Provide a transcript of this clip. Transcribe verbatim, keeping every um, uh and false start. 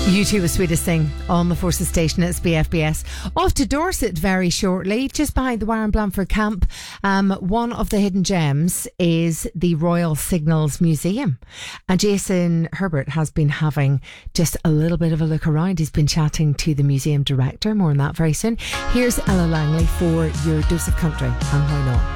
You two, the sweetest thing on the Forces station. It's B F B S. Off to Dorset very shortly, just behind the Warren Blanford camp. Um, one of the hidden gems is the Royal Signals Museum. And Jason Herbert has been having just a little bit of a look around. He's been chatting to the museum director. More on that very soon. Here's Ella Langley for your dose of country and why not.